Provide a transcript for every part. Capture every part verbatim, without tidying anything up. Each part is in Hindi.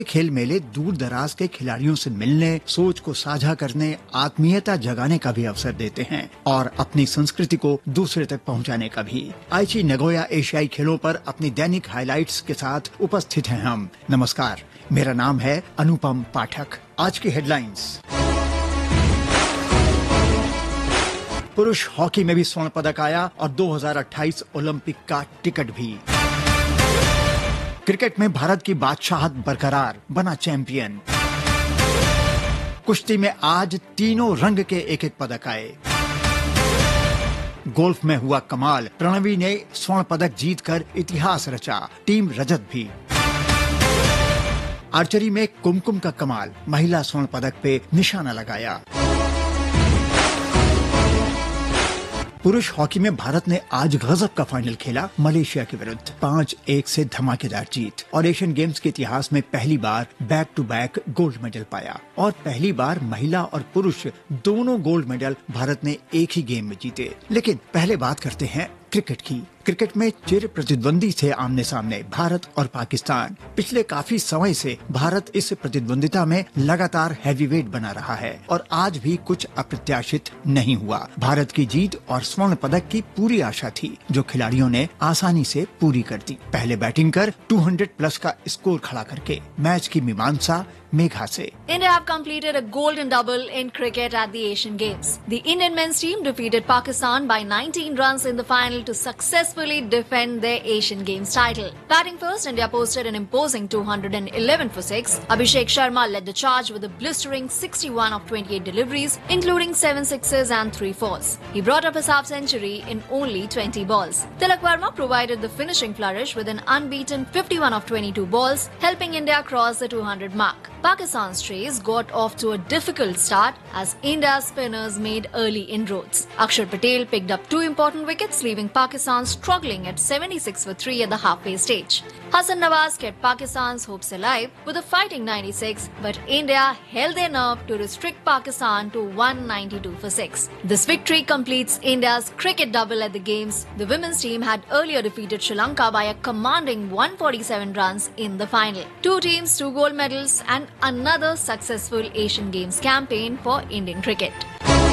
खेल मेले दूर दराज के खिलाड़ियों से मिलने, सोच को साझा करने, आत्मीयता जगाने का भी अवसर देते हैं और अपनी संस्कृति को दूसरे तक पहुंचाने का भी। आईची नगोया एशियाई खेलों पर अपनी दैनिक हाइलाइट्स के साथ उपस्थित हैं हम। नमस्कार, मेरा नाम है अनुपम पाठक। आज की हेडलाइंस। पुरुष हॉकी में भी स्वर्ण पदक आया और दो हज़ार अट्ठाईस ओलंपिक का टिकट भी। क्रिकेट में भारत की बादशाहत बरकरार, बना चैंपियन। कुश्ती में आज तीनों रंग के एक एक पदक आए। गोल्फ में हुआ कमाल, प्रणवी ने स्वर्ण पदक जीतकर इतिहास रचा, टीम रजत भी। आर्चरी में कुमकुम का कमाल, महिला स्वर्ण पदक पे निशाना लगाया। पुरुष हॉकी में भारत ने आज गजब का फाइनल खेला मलेशिया के विरुद्ध। पाँच एक से धमाकेदार जीत और एशियन गेम्स के इतिहास में पहली बार back to back gold medal पाया और पहली बार महिला और पुरुष दोनों गोल्ड मेडल भारत ने एक ही गेम में जीते। लेकिन पहले बात करते हैं क्रिकेट की। क्रिकेट में चिर प्रतिद्वंदी थे आमने सामने भारत और पाकिस्तान। पिछले काफी समय से भारत इस प्रतिद्वंदिता में लगातार हैवीवेट बना रहा है और आज भी कुछ अप्रत्याशित नहीं हुआ। भारत की जीत और स्वर्ण पदक की पूरी आशा थी, जो खिलाड़ियों ने आसानी से पूरी कर दी। पहले बैटिंग कर दो सौ प्लस का स्कोर खड़ा करके मैच की मीमांसा मेघा से। India have completed a golden double in cricket at the Asian Games. The Indian men's team defeated Pakistan by nineteen runs in the final to successfully defend their Asian Games title. Batting first, India posted an imposing two hundred eleven for six. Abhishek Sharma led the charge with a blistering sixty-one of twenty-eight deliveries, including seven sixes and three fours. He brought up his half century in only twenty balls. Tilak Verma provided the finishing flourish with an unbeaten fifty-one of twenty-two balls, helping India cross the two hundred mark. Pakistan's chase got off to a difficult start as India's spinners made early inroads. Akshar Patel picked up two important wickets, leaving Pakistan struggling at seventy-six for three at the halfway stage. Hassan Nawaz kept Pakistan's hopes alive with a fighting ninety-six, but India held their nerve to restrict Pakistan to one ninety-two for six. This victory completes India's cricket double at the Games. The women's team had earlier defeated Sri Lanka by a commanding one hundred forty-seven runs in the final. Two teams, two gold medals, and another successful Asian Games campaign for Indian cricket.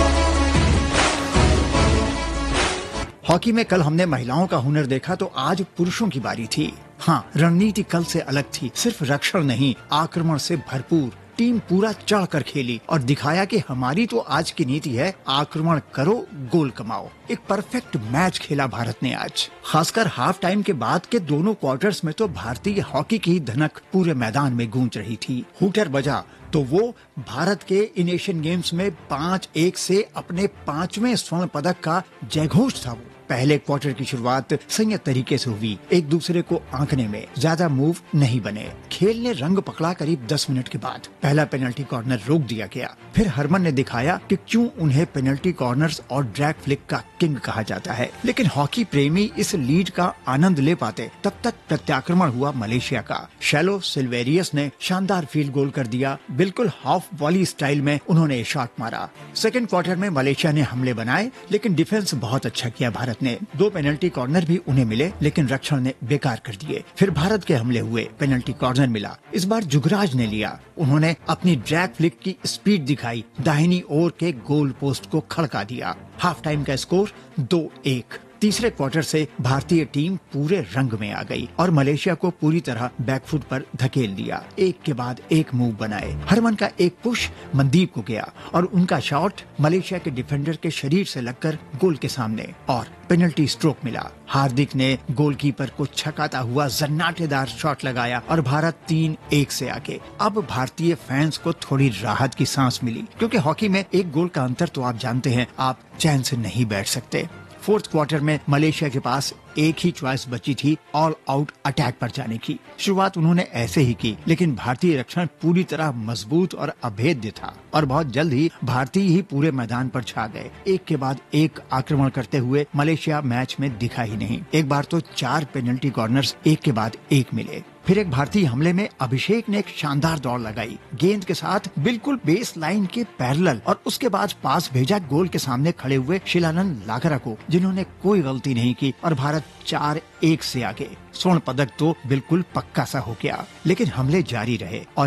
Hockey में कल हमने महिलाओं का हुनर देखा तो आज पुरुषों की बारी थी। हाँ, रणनीति कल से अलग थी। सिर्फ रक्षण नहीं, आक्रमण से भरपूर टीम पूरा चढ़ कर खेली और दिखाया कि हमारी तो आज की नीति है, आक्रमण करो, गोल कमाओ। एक परफेक्ट मैच खेला भारत ने आज। खासकर हाफ टाइम के बाद के दोनों क्वार्टर्स में तो भारतीय हॉकी की धनक पूरे मैदान में गूंज रही थी। हूटर बजा तो वो भारत के इन एशियन गेम्स में पाँच एक से अपने पांचवें स्वर्ण पदक का जयघोष था। वो पहले क्वार्टर की शुरुआत संयत तरीके से हुई, एक दूसरे को आंकने में ज्यादा मूव नहीं बने। खेल ने रंग पकड़ा करीब दस मिनट के बाद। पहला पेनल्टी कॉर्नर रोक दिया गया। फिर हरमन ने दिखाया कि क्यों उन्हें पेनल्टी कॉर्नर्स और ड्रैग फ्लिक का किंग कहा जाता है। लेकिन हॉकी प्रेमी इस लीड का आनंद ले पाते तब तक प्रत्याक्रमण हुआ मलेशिया का। शैलो सिल्वेरियस ने शानदार फील्ड गोल कर दिया। बिल्कुल हाफ वॉली स्टाइल में उन्होंने शॉट मारा। सेकेंड क्वार्टर में मलेशिया ने हमले बनाए, लेकिन डिफेंस बहुत अच्छा किया भारत ने। दो पेनल्टी कॉर्नर भी उन्हें मिले, लेकिन रक्षण ने बेकार कर दिए। फिर भारत के हमले हुए, पेनल्टी कॉर्नर मिला। इस बार जुगराज ने लिया। उन्होंने अपनी ड्रैग फ्लिक की स्पीड दिखाई, दाहिनी ओर के गोल पोस्ट को खड़का दिया। हाफ टाइम का स्कोर दो एक। तीसरे क्वार्टर से भारतीय टीम पूरे रंग में आ गई और मलेशिया को पूरी तरह बैकफुट पर धकेल दिया। एक के बाद एक मूव बनाए। हरमन का एक पुश मनदीप को गया और उनका शॉट मलेशिया के डिफेंडर के शरीर से लगकर गोल के सामने और पेनल्टी स्ट्रोक मिला। हार्दिक ने गोलकीपर को छकाता हुआ जन्नाटेदार शॉट लगाया और भारत तीन एक से आगे। अब भारतीय फैंस को थोड़ी राहत की सांस मिली, क्योंकि हॉकी में एक गोल का अंतर तो आप जानते हैं, आप चैन से नहीं बैठ सकते। फोर्थ क्वार्टर में मलेशिया के पास एक ही चॉइस बची थी, ऑल आउट अटैक पर जाने की। शुरुआत उन्होंने ऐसे ही की, लेकिन भारतीय रक्षण पूरी तरह मजबूत और अभेद्य था और बहुत जल्द ही भारतीय ही पूरे मैदान पर छा गए। एक के बाद एक आक्रमण करते हुए मलेशिया मैच में दिखा ही नहीं। एक बार तो चार पेनल्टी कॉर्नर्स एक के बाद एक मिले। फिर एक भारतीय हमले में अभिषेक ने एक शानदार दौड़ लगाई, गेंद के साथ बिल्कुल बेस लाइन के पैरेलल, और उसके बाद पास भेजा गोल के सामने खड़े हुए शिलानंद लाकरा को, जिन्होंने कोई गलती नहीं की और भारत चार एक से आगे। स्वर्ण पदक तो बिल्कुल पक्का सा हो गया, लेकिन हमले जारी रहे और